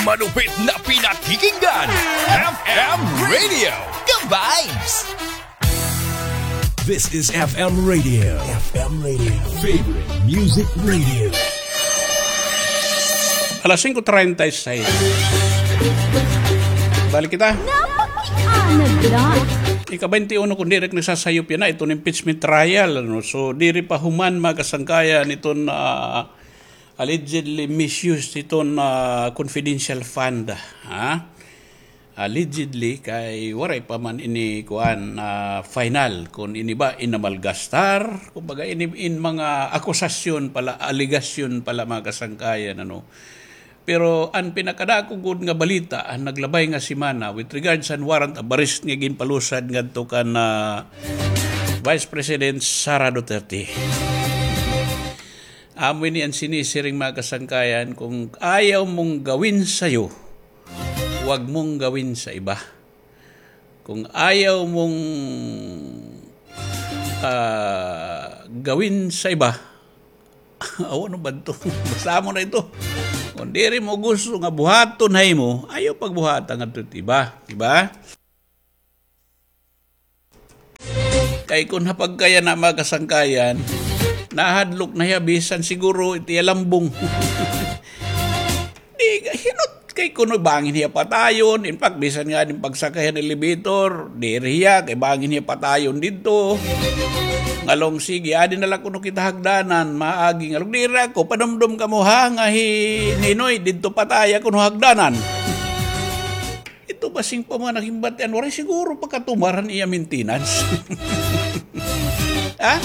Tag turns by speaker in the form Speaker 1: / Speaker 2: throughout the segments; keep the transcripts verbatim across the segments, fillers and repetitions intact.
Speaker 1: Manupit na pinakikinggan, F M Radio, The Vibes!
Speaker 2: This is F M Radio. F M Radio. Favorite Music Radio.
Speaker 3: Alas singko treinta y seis. Balik kita. Ika-twenty-one kung direk nagsasayop yan na itong impeachment trial. Ano? So, diri pa human magkasangkayan itong uh, allegedly misuse itong uh, confidential fund. Ha? Allegedly kay waray pa man ini kuan uh, final kung ini ba inamalgastar kumbaga ini in mga akusasyon pala aligasyon pala mga kasangkayan ano. Pero ang pinakadako gud nga balita ang naglabay nga semana with regards sa warrant of arrest nga ginpalusad ngadto kan uh, Vice President Sara Duterte. Amoy ni ang sinisiring mga kasangkayan kung ayaw mong gawin sayo, huwag mong gawin sa iba. Kung ayaw mong uh, gawin sa iba, awa ano ba ito? Basta mo na ito. Kung di rin mo gusto nga buhaton hay mo, ayaw pagbuhatan nga ito, diba? Diba? Kaya kung hapag kaya na mga kasangkayan, nahadlok na yabisan siguro iti alambong. Di, hinot kay kuno bangin hiya patayon. In fact, bisan nga din pagsakayan ng elevator, di riya, kay bangin hiya patayon dito. Ngalong sige, adin nala kuno kita hagdanan, maagi ngalong dira ko, padamdom ka mo ha, nga hi, ninoy, dito pataya kuno hagdanan. Ito basing pa mga nakimbatian, waray siguro pagkatumaran iya maintenance. Ha?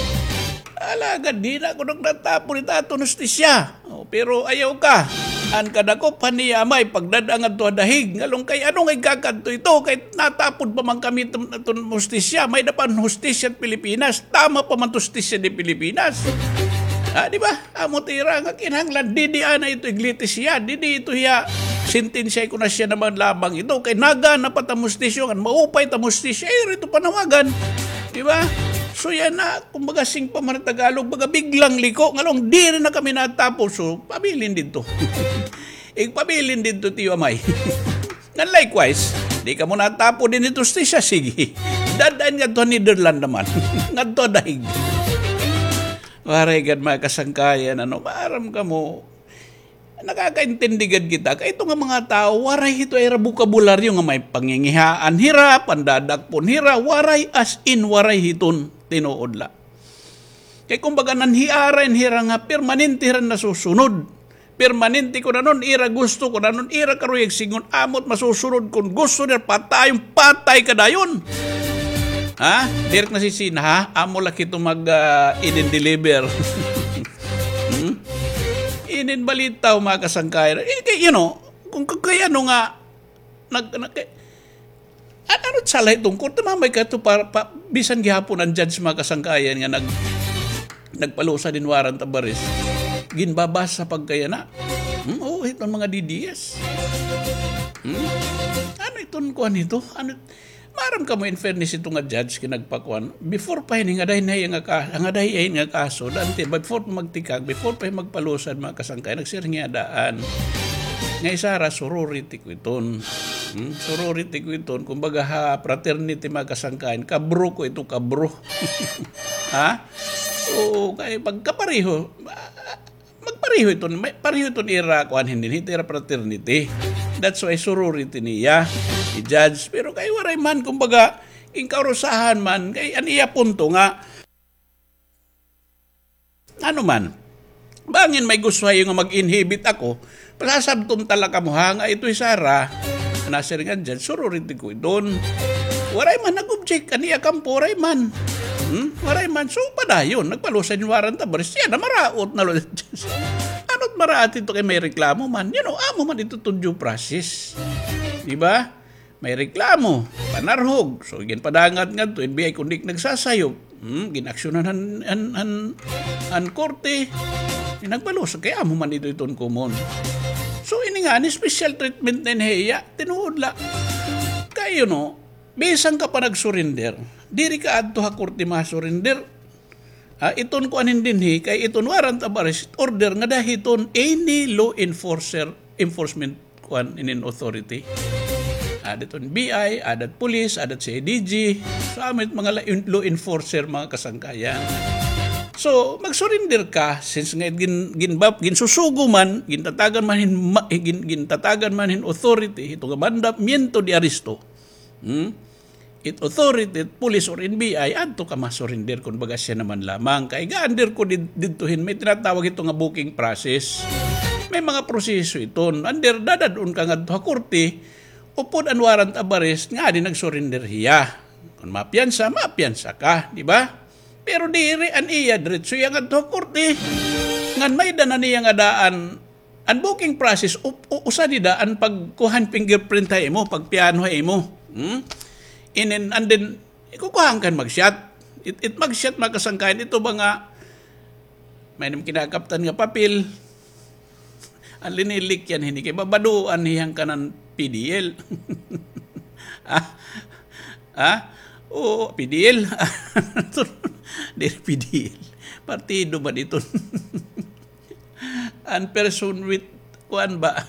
Speaker 3: Alagad, di na ako nagtatapo ni Tato Nostisya. Oh, pero ayaw ka. An kadako paniyamay pagdadangan to dahig. Ngalong kay ano ngay gagadto ito? Kay natapod pa man kami itong Nostisya. May dapan Nostisya at Pilipinas. Tama pa man Nostisya di Pilipinas. Ah, di ba? Amo tira nga kinahanglan. Didi ana ito iglitis siya. Didi ito hiya. Sintensya ko na siya naman labang ito. Kay naga na pa tamustisyo. Maupay tamustisyo. Eh, rito panawagan. Di ba? So yan na, kumbaga sing pa man Tagalog, baga biglang liko, ngalong di rin na kami natapos, so pabilin dito. Ik pabilin dito tiyo amay. And likewise, di ka mo natapo din ito siya, sige. Dadaan nga to Netherlands naman. Nga to dahig. Waray gad mga kasangkayan, ano, maaram ka mo, nakakaintindigan kita. Kaya ito nga mga tao, waray ito ay bukabularyo nga may pangingihaan hira, pandadakpon hira, waray as in waray hiton tinuodla. Kaya kumbaga nanhiaran hira nga permanente hira na susunod. Permanente ko na nun, ira gusto ko na nun, ira karuyag singon, amot masusunod kung gusto nila patayong patay ka dayon. Ha? Direk na sisina ha? Amo laki ito mag-in-deliver. uh, hmm? Inin balitaw mga kasangkayan. Eh, you know, kung kaya ano nga, nag, nag, at ano salah itong kurta, mamay ka ito, para, pa, bisan gihapon ang judge mga kasangkayan nga nag, nagpalusa din warrant of arrest. Ginbabas sa pagkaya na. Hmm, oh, itong mga D D S. Hmm? Ano itong kuhan ito? Ano maram ka mo in fairness ito nga judge kinagpakuan before pa yun nga dahil na yung nga dahil nga kaso dante before magtikag before pa yung magpalusan mga kasangkay nagsiring nga daan nga isara sorority ko iton hmm? sorority ko iton kumbaga ha fraternity mga kasangkayan kabro ko ito kabro ha o kaya pagkapareho magpareho ito pareho ito ira kuan hindi hindi ira fraternity. That's why sorority niya i-judge. Pero kay waray man, kumbaga, ingkarusahan man, kay aniya punto nga, ano man, bangin may gusto nga mag-inhibit ako, pasasabtom talaga mo ha, nga ito'y Sara, nasir nga dyan, sorority ko doon. Waray man, nag-object, aniya kampo, waray man. Hmm? Waray man, so padayon, nagpalusan yung warrant of arrest, yan, maraot na lo. Ano't maraat ito kay may reklamo man? You know, amo man ito itong due process. Diba? May reklamo, panarhog. So, gin padangat nga ito, N B I kundik nagsasayop. Hmm, ginaksyonan han, han, han, han korte. Nagpalusan, kaya amo man ito itong kumon. So, ini nga, ni special treatment na inheya, tinuod la. Kaya, you know, besang ka pa nag-surrender, diri ka adto ha korte ma-surrender. Ah, iton ko anin din hi, kay iton warrant of arrest order nga dahiton any law enforcer enforcement kuan inin authority. Adat on B I, adat police, adat C I D G, sa amit mga law enforcer, mga kasangkayan. So, mag-surrender ka since nga gin ginbap ginsusugo man, gintatagan man hin gin, gintatagan man hin authority ito nga mandamiento di aresto. Hmm? It authority, police or N B I adto ka ma-surrender kun baga siya naman lamang kay ga-under ko didtohin may tinatawag ito nga booking process. May mga proseso ito. Under dadadun ka nga sa korte upod an warrant of arrest nga di nag-surrender hiya. Kung mapiyansa, mapiyansa ka, di ba? Pero diri an iya diretso yang adto korte ngan may dana niya nga daan an booking process usa di daan pagkuhan fingerprint hay mo pagpiano hay mo hmm? in and, and then ikukuhan kan mag-shot it, it mag-shot makasangkayan ito ba nga may nam kinakaptan nga papel ang linilik yan hindi kay babaduan niyang kanan P D L ah ah o P D L Dari P D L. Partido ba dito? An person with, kuan ba?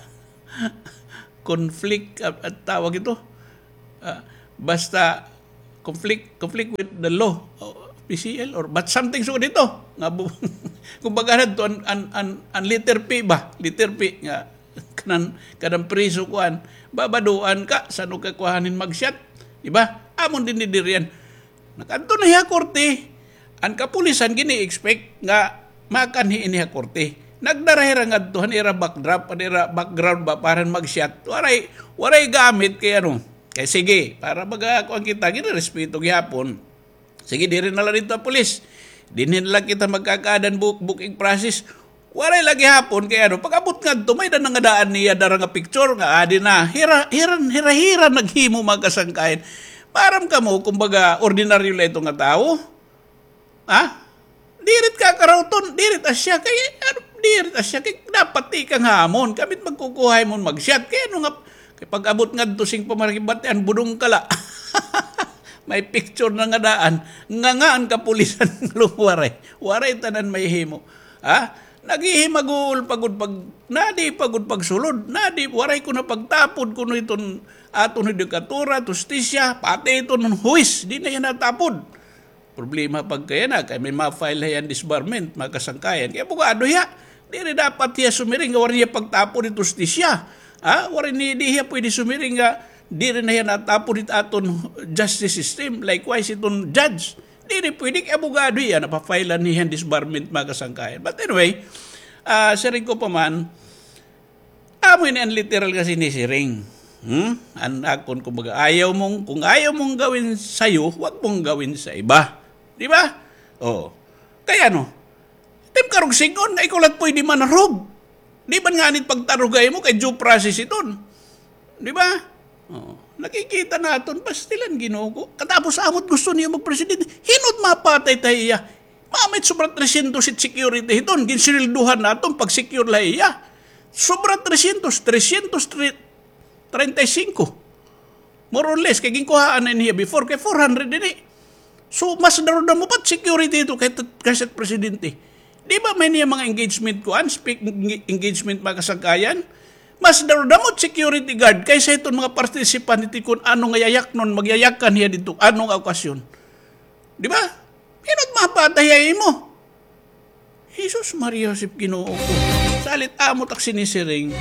Speaker 3: Conflict, at, at tawag ito? Uh, basta, conflict, conflict with the law. Oh, P C L or but something so dito. Nga bu- kung baga to an, an, an, an letter P ba? Letter P nga. Kanan, kanang priso kuan. Babaduan ka, saan ka kuhanin mag-shot? Diba? Amon din didirian. Nakanto na hiya korte. Ang kapulisan gini-expect nga makanhi iniha korte. Nagdarahira nga doon ira backdrop, ira background ba para mag-shot. Waray, waray gamit kay ano. Kay sige, para baga ako ang kita, gini-respeto gyapon. Sige, di rin nala dito ang pulis. Dinhin lang kita magkakaadan book, booking process. Waray lagi hapon kay ano. Pag abot nga doon, may danang daan niya dara nga picture nga adi na. Hira, hiran, hira-hira naghimo magkasangkain. Param ka mo, kumbaga, ordinaryo lang ito nga tao. Ha? Dirit ka karauton, dirit asya, kaya, ano, dirit asya, kaya dapat ikang hamon, kamit magkukuhay mo mag-shot, kaya ano nga, kaya pag-abot nga dosing pamarikibatian, budong kala. May picture na nga daan, nga nga ang kapulisan lumuwaray, waray tanan may himo. Ha? Naghihimagul pagod pag, nadi pagod pagsulod, nadi, waray ko na pagtapod, kuno iton, aton hidikatura, justisya, pati iton huwis, di na yan natapod. Problema pag kaya na, kaya may ma-file yan disbarment, makasangkayan. Kaya bukado ya, di rin dapat ya sumiring, warin niya pagtapo ni justisya. Ha? Warin niya, di niya pwede sumiring nga, di rin na yan natapo ni aton justice system. Likewise, itong judge. Di rin pwede, kaya bukado ya, napafile niya yan disbarment, makasangkayan. But anyway, uh, siring ko pa man, amoy na ang literal kasi ni siring. Hmm? An akon kumbaga, ayaw mong, kung ayaw mong gawin sa'yo, huwag mong gawin sa iba. Di ba? Oh. Kaya no, tim karog sigon, na ikulat po hindi man narog. Di ba nga nit pagtarugay mo kay due process iton? Di ba? Oh. Nakikita natin, pastilan ginuko. Katapos amot gusto niya magpresidente, hinot mapatay tayo iya. Mamit sobrang three hundred sit security iton, ginsirilduhan natin pag secure la iya. Sobrang three hundred, three hundred thirty-five. More or less, kaya ginkuhaan na niya before, kay four hundred din eh. So, mas naroon mo pa security ito kay kaset presidente. Di ba may niya mga engagement ko, unspeak engagement makasangkayan? Mas naroon mo security guard kaysa itong mga participant ito kung ano nga yayak nun, magyayakan niya dito, anong okasyon. Di ba? Pinag mapatayay mo. Jesus Maria Joseph Ginoo ko. Salit amo tak sinisiring.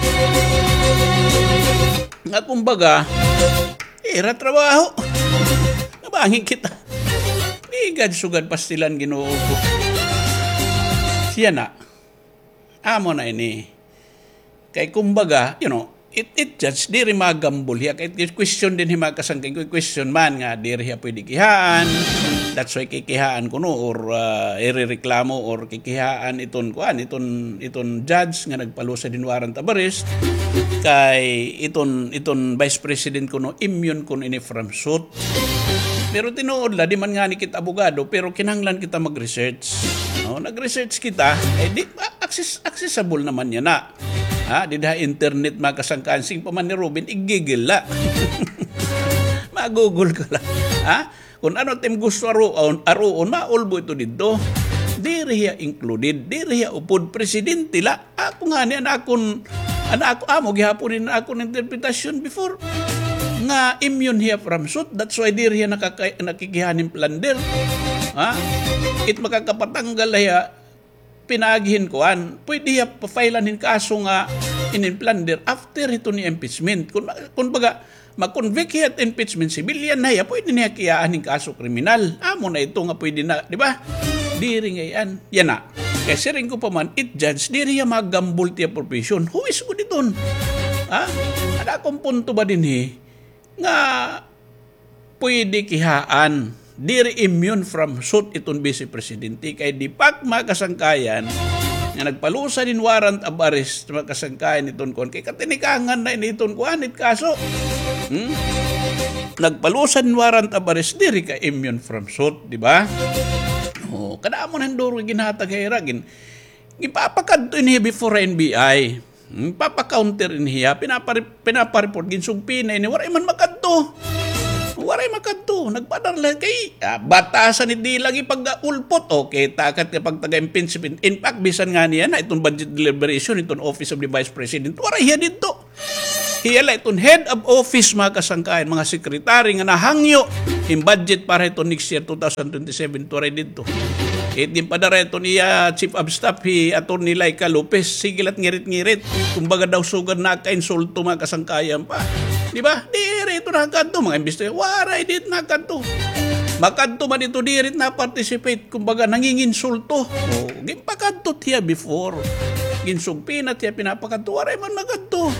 Speaker 3: Nga kumbaga, ira trabaho. Nabangin kita. Igad sugad pastilan Ginoo ko. Siya na. Amo na ini. Kay kumbaga, you know, it it just di rin magambol hiya. Kay question din hima kasangkay ko question man nga di rin hiya pwede kihaan. That's why kikihaan ko no or uh, irereklamo or kikihaan iton kuan iton iton judge nga nagpalusa din warrant of arrest kay iton iton vice president ko no immune kun ini from suit. Pero tinuod la di man nga ni kita abogado pero kinahanglan kita mag-research. No, nag-research kita eh di access accessible naman yan na. Ha, di da internet makasangkaan sing pa man ni Robin igigil la. Mag-google ka la. Ha? Kung ano tim gusto aroon, aroon maulbo ito dito. Di riya included, di riya upod presidente la. Ako nga niyan akon Ana ako amo gihaponin na ako ng interpretasyon before nga immune hiya from suit. That's why di riya nakaka- nakikihanin plunder. Ha? It makakapatanggal hiya pinagihin kuan. Pwede hiya pa-fileanin kaso nga in plunder after ito ni impeachment. Kung, kung baga mag-convict hiya at impeachment civilian na hiya, pwede niya kiyaanin kaso kriminal. Amo na ito nga pwede na, di ba? Di rin ngayon. Yan na. Kasi rin ko pa man, it judge, di rin magambol tiya profession. Who is good iton? Ha? Ada akong punto ba din eh, nga pwede kihaan, di rin immune from suit itong Vice Presidente. Kaya di pak makasangkayan, nga nagpalusa din warrant of arrest, makasangkayan itong kon. Kaya katinikangan na itong kuanit kaso. Hmm? Nagpalusa din warrant of arrest, di rin ka immune from suit, di ba? Oh, kada mo nang duro ginhatag hiragin. Ipapakadto niya before N B I. Hmm, papa-counter niya, pinapare pinapa-report ginsugpi na ini waray man makadto. Waray makadto, nagpadarla kay ah, batasan ni di lagi pag ulpot. Okay, takat kapag taga-impeachment. In fact, bisan nga niya na itong budget deliberation itong Office of the Vice President. Waray hiya dito. Hiya la itong head of office mga kasangkayan, mga sekretary nga nahangyo in budget para ito next year twenty twenty-seven to rin dito. It din pa dara ito niya Chief of Staff hi Atty. Laika Lopez, sigilat ngirit-ngirit. Kumbaga daw sugad na ka-insulto mga kasangkayan pa. Di ba? Diri ito nakadto mga imbis na waray dit nakadto. Makadto man ito dirit na participate, kumbaga nanginginsulto. Oh, gimpakadto tiya before. Ginsugpi na tiya pinapakadto, waray man makadto.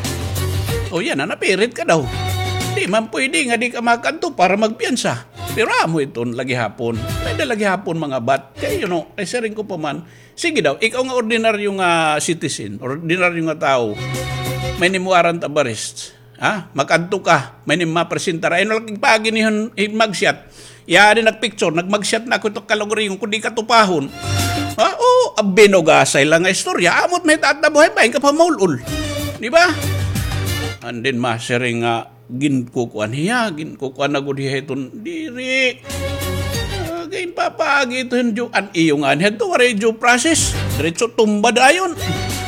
Speaker 3: O yan, napirit ka daw. Di man pwede nga di ka makadto para magpiyansa. Pero amo iton lagi hapon. Pwede lagi hapon mga bat. Kaya you know, ay saring ko pa man, sige daw, ikaw nga ordinaryong uh, citizen, ordinaryong nga tao, may nimuarant of arrest. Ha? Makadto ka, may nimapresentara. Ay nalaking pagi niyon magshot. Ya din nagpicture, nagmagshot na ako ito kalaguriyon kung di ka tupahon. Ha? O, abinogasay lang nga istorya. Amot may tatabuhay pa, ka pa maulul. Di ba? And then masering nga uh, ginkukuan hiya, ginkukuan na gud hiya iton diri. Uh, gain papagi ito yung an iyo nga niya. Ito waray due process. Diretso tumba dayon.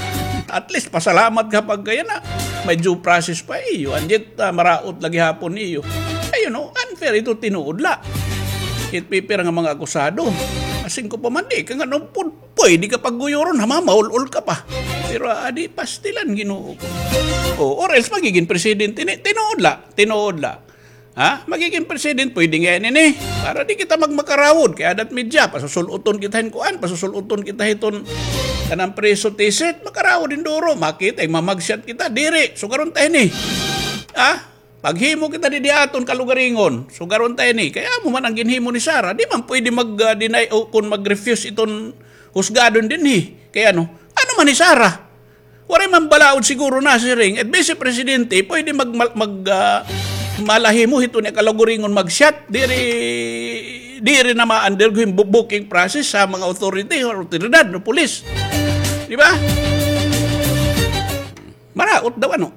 Speaker 3: At least pasalamat kapag kaya na. May due process pa iyo. Anjit uh, maraot lagi hapon iyo. Ayun no, unfair ito tinuodla. Itpipira nga mga akusado. Asing ko pa man di, ka nga no, pwede ka pagguyoron, hama, maul-ul ka pa. Pero adi, pastilan ginoo ko. O, or else magiging presidente ni, tinoodla, tinoodla. Ha? Magiging president, pwede nga yan eh. Para di kita magmakarawod, kaya adat media, pasusuluton kita hinkuan, pasusuluton kita hiton kanang preso tiset, makarawod din duro, makita, mamagsyat kita, diri, sugaron tayo ni. Ha? Paghimo kita di diaton kalugaringon, sugaron tayo ni. Kaya mo man ang ginhimo ni Sara, di man pwede mag-deny uh, o kung mag-refuse iton husgadon din ni. Kaya ano, ano man ni Sara? Waray man balaod siguro na si Ring. At Vice Presidente, pwede mag, mag uh, malahimo ito ni kalugaringon mag-shot. Diri, diri na ma-undergo yung booking process sa mga authority or autoridad o police. Di ba? Maraot daw ano.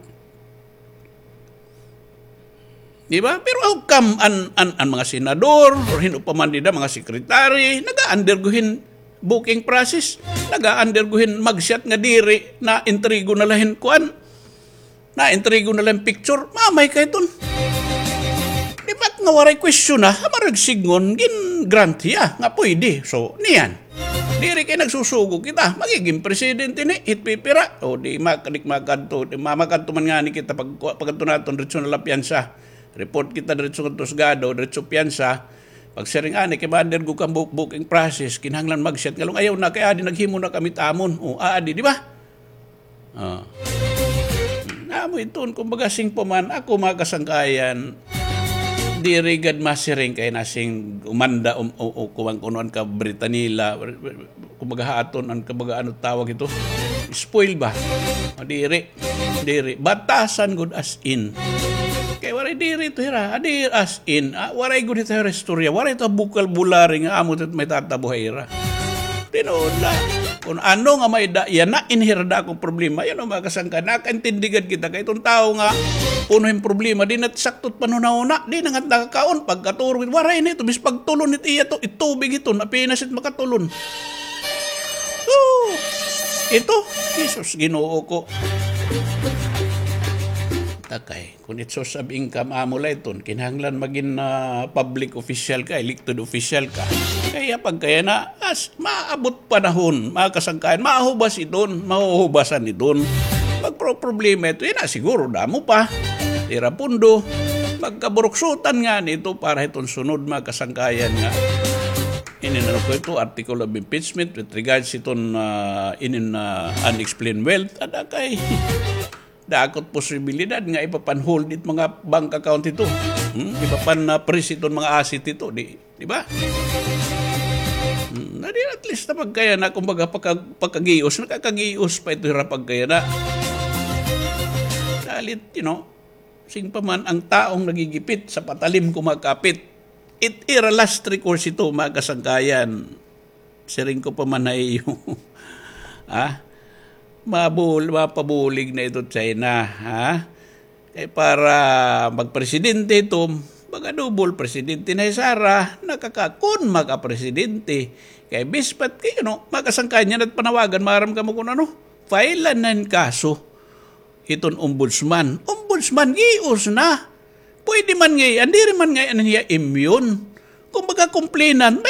Speaker 3: Di ba? Pero how come an, an, an mga senador or hinupaman nila mga sekretary naga-undergohin booking process, naga-undergohin magshot nga diri na intrigo na lahin kuan, na intrigo na lahin picture, mamay kay ton. Di ba't nga waray question na, hamarag signon, gin grant ya, nga pwede. So, niyan. Diri kay nagsusugo kita, magiging presidente ni, hitpipira. O di makadik makanto, di mamakadto man nga ni kita pag, pagkanto naton, diretso na lapiansa. Report kita diretso kanto Husgado, diretso piyansa. Pag sering ani kay ma-undergo kang book, booking process, kinahanglan mag-set kalong ayaw na kay adi naghimo na kami tamon. O adi, di ba? Ah. Amo iton kumbaga sing paman ako makasangkayan. Di rigad masiring kay nasing umanda um, o, o kumang kunuan ka Britanila, kumbaga haton an kumbaga ano tawag ito? Spoil ba? O diri, diri batasan good as in. Kay waray diri to hira, adi as in, ah, waray gud ito hira istorya, waray ito bukal bulari nga amot at may tatabuhay hira. Tinood na, kung ano nga may da, yan na inhirda akong problema, yan ang makasangka, nakaintindigan kita, kay itong tao nga, puno yung problema, di natsaktot panunahuna, di nangat nakakaon, pagkaturo, waray nito, bis pagtulon nito iya to, itubig ito, napinasit makatulon. Oh, ito, Jesus, Ginoo ko. Takay, kung ito sab income amo layton, kinahanglan maging uh, public official ka, elected official ka. Kaya pag kaya na, as maabot panahon, makasangkayan, mahubas iton, mahuhubasan iton. Pag pro problema ito, yun na siguro, damo pa, tira pundo, magkaburuksutan nga nito para itong sunod makasangkayan nga. Ininano ko ito, article of impeachment with regards itong uh, inin uh, unexplained wealth. Ada kay dakot posibilidad nga ipapan-hold it mga bank account ito. Hmm? Ipapan-press itong mga asset ito. Di, di ba? Hmm, at least na pagkaya na, kumbaga pagka, pagkagios, nakakagios pa ito hirap pagkaya na. Dalit, you know, sing pa man ang taong nagigipit sa patalim kumakapit. It era last recourse ito, mga kasangkayan. Siring ko pa man ay yung, ah, mabul, mapabulig na ito China, ha? Eh, para magpresidente ito, magadubol presidente na Sara, nakakakun makapresidente. Kaya bispat kayo, no? Makasangkayan yan at panawagan, maram ka mo kung ano, failan na yung kaso. Itong ombudsman. Ombudsman, gios na. Pwede man ngayon, hindi rin man ngayon niya immune. Kung magkakomplainan,